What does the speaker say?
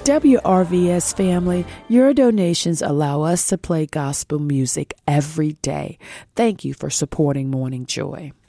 WRVS family, your donations allow us to play gospel music every day. Thank you for supporting Morning Joy.